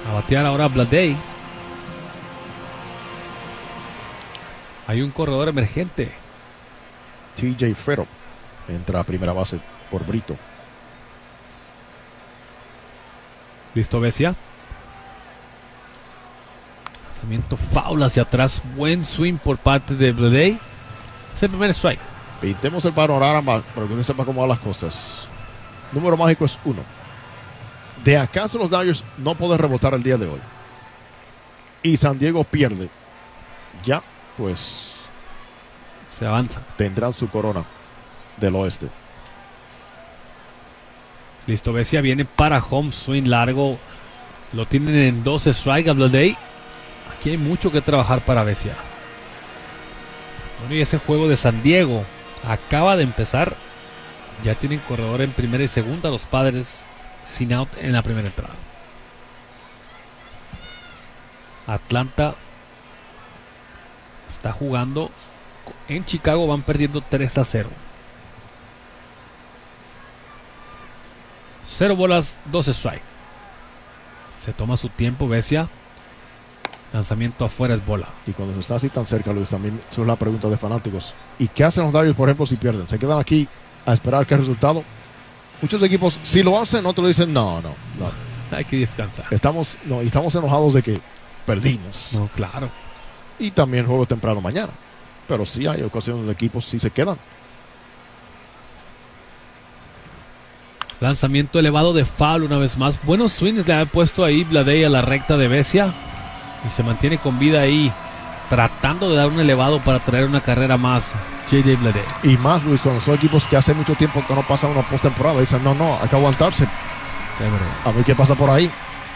A batear ahora Bladey. Hay un corredor emergente. TJ Frito entra a primera base por Brito. Listo, Vesia. Lanzamiento foul hacia atrás. Buen swing por parte de Bladey. Es el primer strike. Pintemos el panorama para que usted sepa cómo van las cosas. Número mágico es 1. De acaso los Dodgers no pueden rebotar el día de hoy y San Diego pierde, ya pues se avanza. Tendrán su corona del oeste. Listo, Vesia viene para home, swing largo. Lo tienen en 12 strike a Bladey. Aquí hay mucho que trabajar para Vesia. Bueno, y ese juego de San Diego acaba de empezar. Ya tienen corredor en primera y segunda los Padres sin out en la primera entrada. Atlanta está jugando en Chicago, van perdiendo 3-0. 0 bolas, 2 strike. Se toma su tiempo, Vesia. Lanzamiento afuera es bola. Y cuando se está así tan cerca, Luis, también es la pregunta de fanáticos. ¿Y qué hacen los Dodgers, por ejemplo, si pierden? ¿Se quedan aquí a esperar qué resultado? Muchos equipos, si lo hacen, otros dicen, no. Hay que descansar. Estamos enojados de que perdimos. No, claro. Y también juego temprano mañana. Pero sí hay ocasiones de equipos sí se quedan. Lanzamiento elevado de foul una vez más. Buenos swings le ha puesto ahí Bladey a la recta de Vesia. Y se mantiene con vida ahí, tratando de dar un elevado para traer una carrera más. J.D. Bladey. Y más, Luis, cuando son equipos que hace mucho tiempo que no pasan una postemporada, dicen, no, hay que aguantarse. A ver qué pasa por ahí.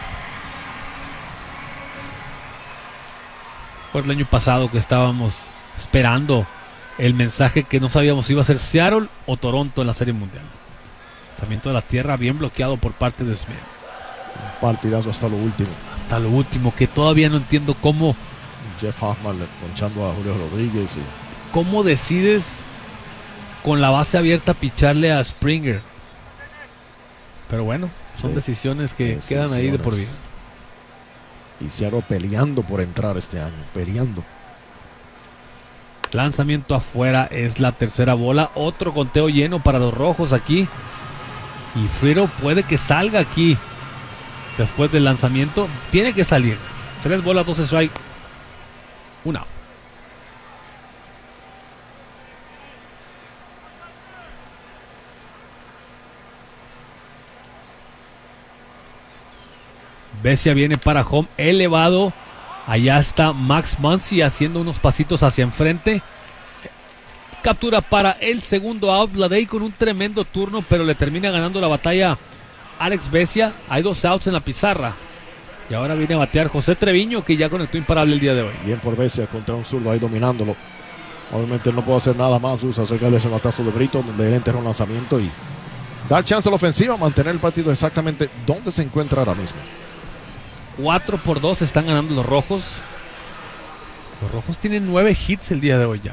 Fue el año pasado que estábamos esperando el mensaje que no sabíamos si iba a ser Seattle o Toronto en la Serie Mundial. Lanzamiento de la tierra bien bloqueado por parte de Smith. Un partidazo hasta lo último. Hasta lo último, que todavía no entiendo cómo. Jeff Hoffman ponchando a Julio Rodríguez. ¿Cómo decides con la base abierta picharle a Springer? Pero bueno, son decisiones que quedan ahí de por vida. Y Seattle peleando por entrar este año, peleando. Lanzamiento afuera es la tercera bola. Otro conteo lleno para los rojos aquí. Y Frito puede que salga aquí. Después del lanzamiento, tiene que salir. 3 bolas, 2 strike. 1 out. Vesia viene para home elevado. Allá está Max Muncy haciendo unos pasitos hacia enfrente. Captura para el segundo out. Bladey con un tremendo turno, pero le termina ganando la batalla Alex Vesia. Hay 2 outs en la pizarra. Y ahora viene a batear José Treviño, que ya conectó imparable el día de hoy. Bien por Vesia contra un zurdo ahí dominándolo. Obviamente no puedo hacer nada más acerca de ese batazo de Brito, donde él enterra un lanzamiento y dar chance a la ofensiva, mantener el partido exactamente donde se encuentra ahora mismo. 4-2 están ganando los rojos. Los rojos tienen 9 hits el día de hoy ya.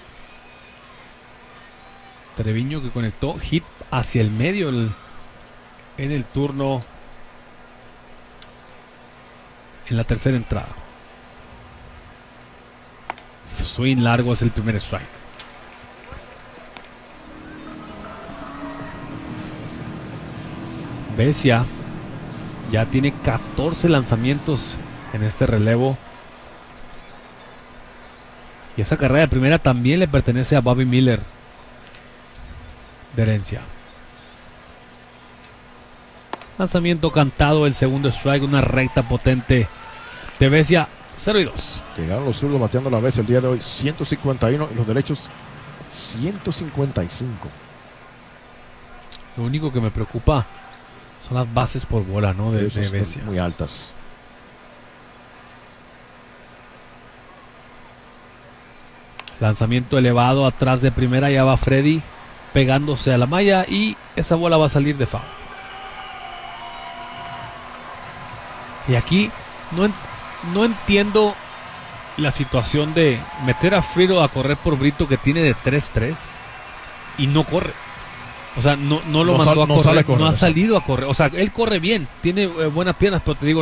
Treviño que conectó hit hacia el medio en el turno en la tercera entrada. Swing largo es el primer strike. Vesia ya tiene 14 lanzamientos en este relevo. Y esa carrera de primera también le pertenece a Bobby Miller de herencia. Lanzamiento cantado, el segundo strike, una recta potente de Vesia. 0-2. Llegaron los zurdos bateando la vez el día de hoy 151 y los derechos 155. Lo único que me preocupa son las bases por bola, ¿no? De Vesia. Muy altas. Lanzamiento elevado atrás de primera, ya va Freddy pegándose a la malla y esa bola va a salir de foul. Y aquí no entiendo la situación de meter a Frito a correr por Brito, que tiene de 3-3 y no corre. O sea, no lo mandó a correr, no ha salido a correr. O sea, él corre bien, tiene buenas piernas, pero te digo,